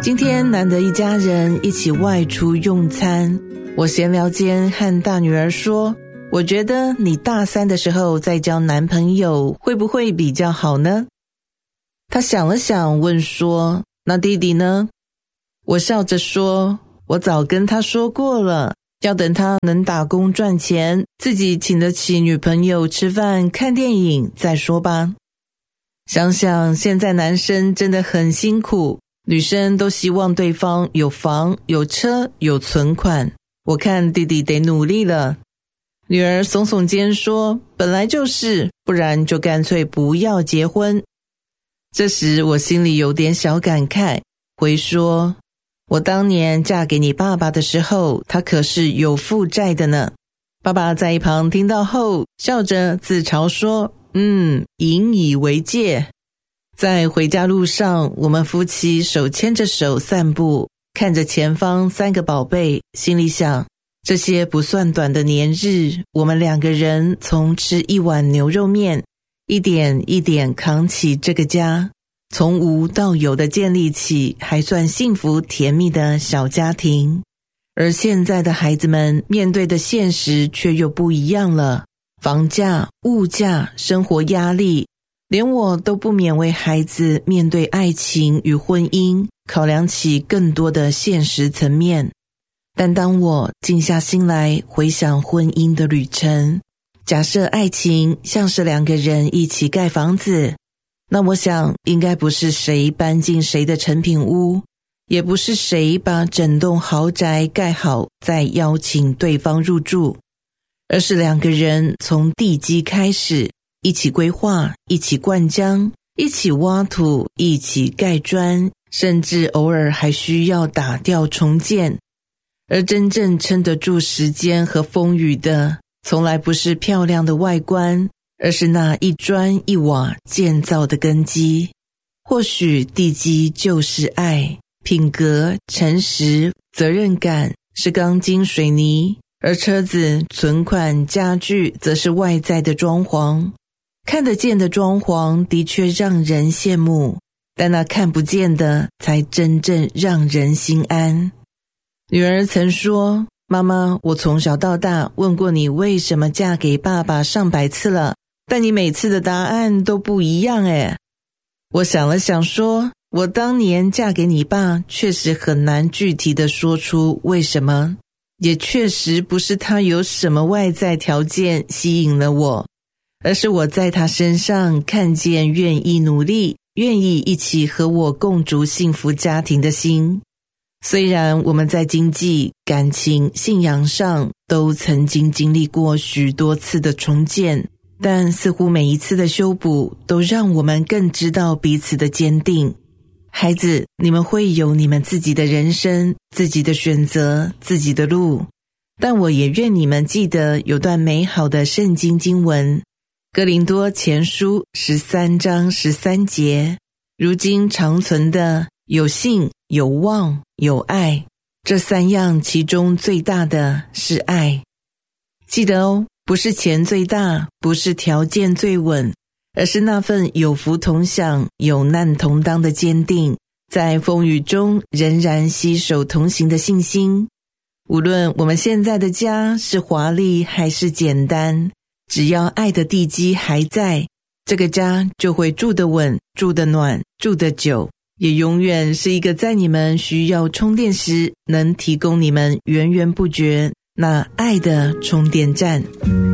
今天难得一家人一起外出用餐，我闲聊间和大女儿说，我觉得你大3的时候再交男朋友会不会比较好呢？她想了想问说，那弟弟呢？我笑着说，我早跟他说过了，要等他能打工赚钱，自己请得起女朋友吃饭看电影再说吧。想想现在男生真的很辛苦，女生都希望对方有房有车有存款，我看弟弟得努力了。女儿耸耸肩说，本来就是，不然就干脆不要结婚。这时我心里有点小感慨，回说，我当年嫁给你爸爸的时候，他可是有负债的呢。爸爸在一旁听到后笑着自嘲说，引以为戒。在回家路上，我们夫妻手牵着手散步，看着前方3个宝贝，心里想，这些不算短的年日，我们2个人从吃1碗牛肉面，一点一点扛起这个家，从无到有的建立起还算幸福甜蜜的小家庭。而现在的孩子们面对的现实却又不一样了，房价、物价、生活压力，连我都不免为孩子面对爱情与婚姻考量起更多的现实层面。但当我静下心来回想婚姻的旅程，假设爱情像是2个人一起盖房子，那我想应该不是谁搬进谁的成品屋，也不是谁把整栋豪宅盖好再邀请对方入住，而是2个人从地基开始，一起规划，一起灌浆，一起挖土，一起盖砖，甚至偶尔还需要打掉重建。而真正撑得住时间和风雨的，从来不是漂亮的外观，而是那一砖一瓦建造的根基。或许地基就是爱，品格、诚实、责任感是钢筋水泥，而车子、存款、家具则是外在的装潢。看得见的装潢的确让人羡慕，但那看不见的才真正让人心安。女儿曾说，妈妈，我从小到大问过你为什么嫁给爸爸上百次了，但你每次的答案都不一样耶。我想了想说，我当年嫁给你爸确实很难具体的说出为什么，也确实不是他有什么外在条件吸引了我，而是我在他身上看见愿意努力，愿意一起和我共筑幸福家庭的心。虽然我们在经济、感情、信仰上都曾经经历过许多次的重建，但似乎每一次的修补都让我们更知道彼此的坚定。孩子，你们会有你们自己的人生，自己的选择，自己的路，但我也愿你们记得有段美好的圣经经文，哥林多前书13章13节，如今长存的有信、有望、有爱，这3样其中最大的是爱。记得哦，不是钱最大，不是条件最稳，而是那份有福同享、有难同当的坚定，在风雨中仍然携手同行的信心。无论我们现在的家是华丽还是简单，只要爱的地基还在，这个家就会住得稳、住得暖、住得久，也永远是一个在你们需要充电时能提供你们源源不绝那爱的充电站。